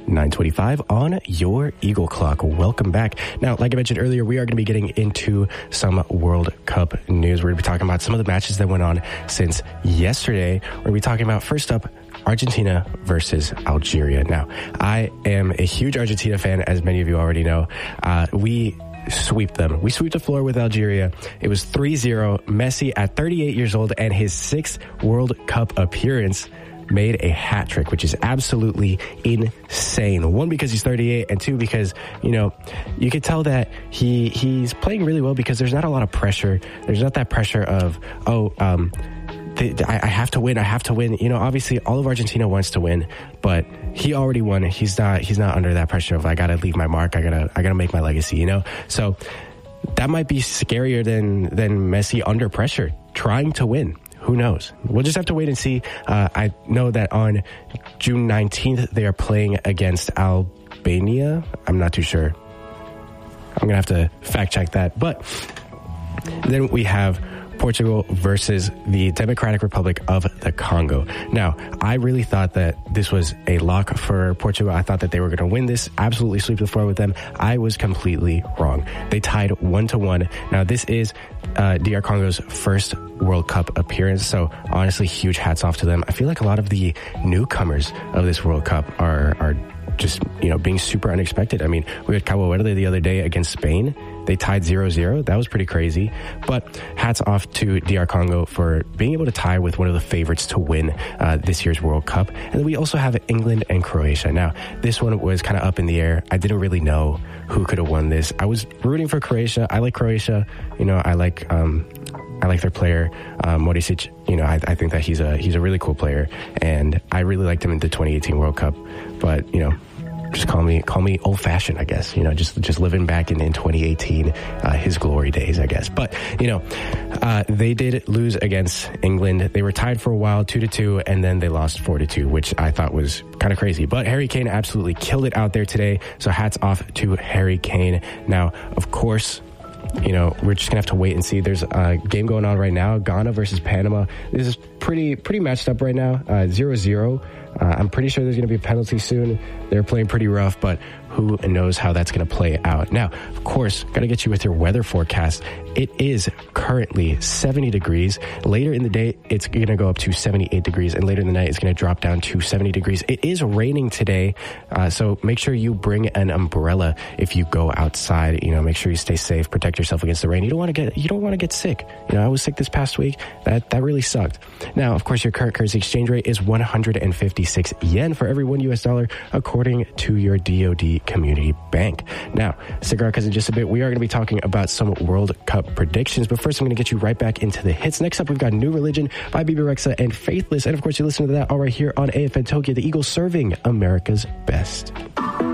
9:25 on your Eagle Clock. Welcome back. Now, like I mentioned earlier, we are going to be getting into some World Cup news. We're going to be talking about some of the matches that went on since yesterday. We're going to be talking about, first up, Argentina versus Algeria. Now, I am a huge Argentina fan, as many of you already know. We sweep them. We sweep the floor with Algeria. It was 3-0. Messi, at 38 years old and his 6th World Cup appearance, made a hat trick, which is absolutely insane. One, because he's 38, and two, because, you know, you could tell that he's playing really well because there's not a lot of pressure. There's not that pressure of, I have to win. I have to win. You know, obviously all of Argentina wants to win, but he already won. He's not under that pressure of, I gotta leave my mark. I gotta make my legacy, you know? So that might be scarier than Messi under pressure, trying to win. Who knows? We'll just have to wait and see. I know that on June 19th, they are playing against Albania. I'm not too sure. I'm going to have to fact check that. But then we have Portugal versus the Democratic Republic of the Congo. Now, I really thought that this was a lock for Portugal. I thought that they were going to win this, absolutely sweep the floor with them. I was completely wrong. They tied 1-1. Now, this is DR Congo's first World Cup appearance, so honestly, huge hats off to them. I feel like a lot of the newcomers of this World Cup are just, you know, being super unexpected. I mean, we had Cabo Verde the other day against Spain. They tied 0-0. That was pretty crazy. But hats off to DR Congo for being able to tie with one of the favorites to win this year's World Cup. And then we also have England and Croatia. Now, this one was kind of up in the air. I didn't really know who could have won this. I was rooting for Croatia. I like Croatia. You know, I like their player, Modric. You know, I think that he's a really cool player, and I really liked him in the 2018 World Cup. But, you know, just call me old-fashioned, I guess. You know, just living back in 2018, his glory days, I guess. But, you know, they did lose against England. They were tied for a while, 2-2, and then they lost 4-2, which I thought was kind of crazy. But Harry Kane absolutely killed it out there today, so hats off to Harry Kane. Now, of course, you know, we're just gonna have to wait and see. There's a game going on right now, Ghana versus Panama. This is pretty matched up right now, 0-0. I'm pretty sure there's going to be a penalty soon. They're playing pretty rough, but who knows how that's going to play out. Now, of course, got to get you with your weather forecast. It is currently 70 degrees. Later in the day, it's going to go up to 78 degrees, and later in the night, it's going to drop down to 70 degrees. It is raining today, so make sure you bring an umbrella if you go outside. You know, make sure you stay safe, protect yourself against the rain. You don't want to get sick. You know, I was sick this past week. That really sucked. Now, of course, your current currency exchange rate is 156 yen for every $1 US, according to your DoD Community Bank. Now, stick around, because in just a bit, we are going to be talking about some World Cup predictions. But first, I'm going to get you right back into the hits. Next up, we've got New Religion by Bebe Rexha and Faithless. And of course, you listen to that all right here on AFN Tokyo, the Eagles serving America's best.